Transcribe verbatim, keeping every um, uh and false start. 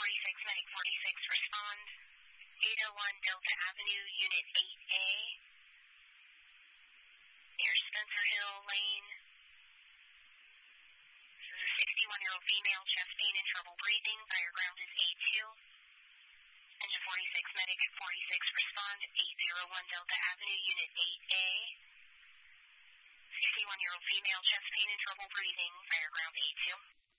forty-six, Medic forty-six, respond. eight oh one Delta Avenue, Unit eight A. Near Spencer Hill Lane. This is a sixty-one-year-old female, chest pain and trouble breathing. Fire ground is A two. Engine forty-six, Medic forty-six, respond. eight oh one Delta Avenue, Unit eight A. sixty-one-year-old female, chest pain and trouble breathing. Fire ground A two.